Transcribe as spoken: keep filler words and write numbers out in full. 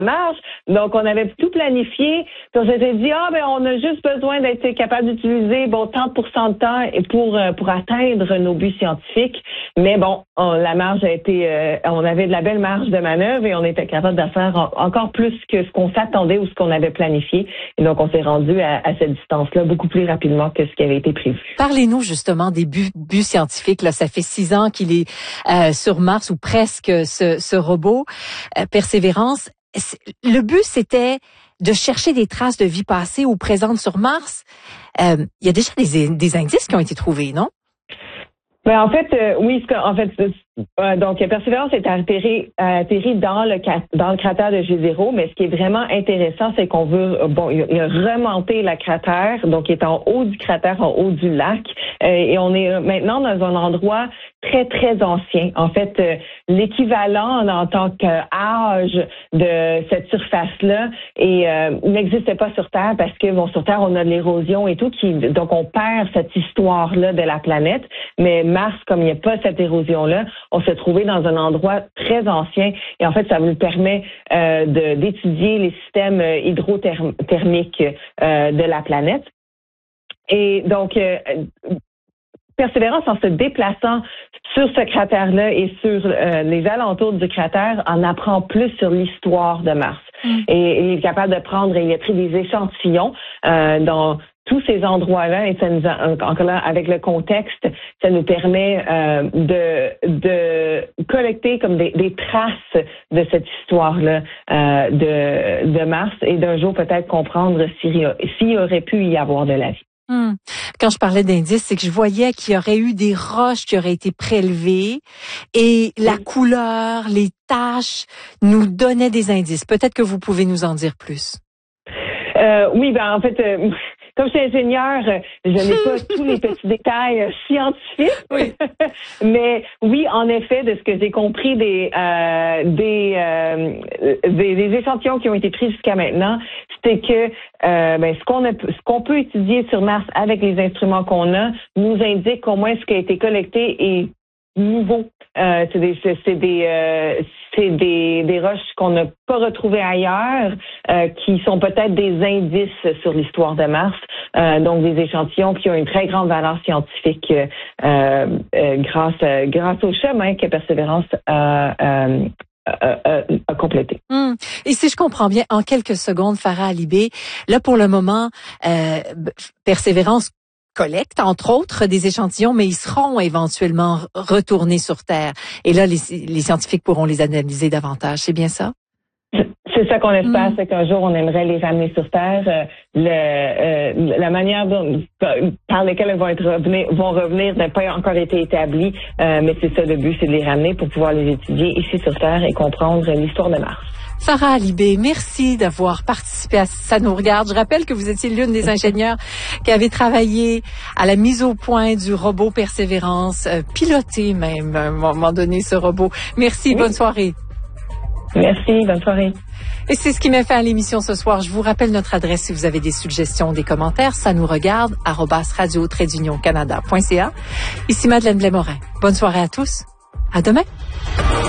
marge. Donc, on avait tout planifié. Puis on s'était dit, ah, ben, on a juste besoin d'être capable d'utiliser, bon, tant pour cent de temps pour, pour atteindre nos buts scientifiques. Mais bon, on, la marge a été, euh, on avait de la belle marge de manœuvre et on était capable de faire en, encore plus que ce qu'on s'attendait ou ce qu'on avait planifié. Et donc, on s'est rendu à, à cette distance-là beaucoup plus rapidement que ce qui avait été prévu. Parlez-nous justement des buts, buts scientifiques. Là, ça fait six ans qu'il est euh, sur Mars ou presque ce, ce robot. Euh, Persévérance. Le but, c'était de chercher des traces de vie passée ou présente sur Mars. Euh, il y a déjà des, des indices qui ont été trouvés, non? Ben, en fait, euh, oui, en fait, euh, donc Persévérance est atterri, atterri dans le dans le cratère de G zéro, mais ce qui est vraiment intéressant, c'est qu'on veut, bon, il a remonté le cratère, donc il est en haut du cratère, en haut du lac, euh, et on est maintenant dans un endroit très, très ancien. En fait, euh, l'équivalent en tant qu'âge de cette surface-là et euh, n'existait pas sur Terre parce que, bon, sur Terre, on a de l'érosion et tout, qui donc on perd cette histoire-là de la planète, mais Mars, comme il n'y a pas cette érosion-là, on s'est trouvé dans un endroit très ancien et en fait, ça nous permet euh, de, d'étudier les systèmes hydrothermiques euh, de la planète. Et donc, euh, Persévérance, en se déplaçant sur ce cratère-là et sur euh, les alentours du cratère, en apprend plus sur l'histoire de Mars. Mm. Et, et il est capable de prendre, il a pris des échantillons euh, dans tous ces endroits-là, et ça nous a, encore là, avec le contexte, ça nous permet euh, de, de collecter comme des, des traces de cette histoire-là euh, de, de Mars et d'un jour peut-être comprendre s'il, s'il aurait pu y avoir de la vie. Hum. Quand je parlais d'indices, c'est que je voyais qu'il y aurait eu des roches qui auraient été prélevées et la oui. couleur, les taches nous donnaient des indices. Peut-être que vous pouvez nous en dire plus. Euh, oui, ben en fait, euh, comme je suis ingénieure, je n'ai pas tous les petits détails scientifiques. Oui. Mais oui, en effet, de ce que j'ai compris des euh, des, euh, des des échantillons qui ont été pris jusqu'à maintenant, c'est que euh, ben, ce qu'on a, ce qu'on peut étudier sur Mars avec les instruments qu'on a nous indique au moins ce qui a été collecté est nouveau. Euh, c'est des c'est des euh, c'est des, des roches qu'on n'a pas retrouvées ailleurs, euh, qui sont peut-être des indices sur l'histoire de Mars. Euh, donc des échantillons qui ont une très grande valeur scientifique euh, euh, grâce euh, grâce au chemin que Persévérance a euh, Euh, euh, à compléter. Hum. Et si je comprends bien, en quelques secondes, Farah Alibé, là pour le moment, euh, Persévérance collecte entre autres des échantillons, mais ils seront éventuellement retournés sur Terre. Et là, les, les scientifiques pourront les analyser davantage. C'est bien ça? C'est ça qu'on espère, mmh. c'est qu'un jour on aimerait les ramener sur Terre. Euh, le, euh, la manière dont, par laquelle elles vont être revenir, vont revenir n'a pas encore été établie, euh, mais c'est ça le but, c'est de les ramener pour pouvoir les étudier ici sur Terre et comprendre l'histoire de Mars. Farah Alibé, merci d'avoir participé à Ça nous regarde. Je rappelle que vous étiez l'une des ingénieures qui avait travaillé à la mise au point du robot Persévérance, euh, piloté même à un moment donné ce robot. Merci, oui. Bonne soirée. Merci, bonne soirée. Et c'est ce qui m'a fait à l'émission ce soir. Je vous rappelle notre adresse si vous avez des suggestions, des commentaires. Ça nous regarde, arobase radio trait d'union canada point c a. Ici Madeleine Blais-Morin. Bonne soirée à tous. À demain.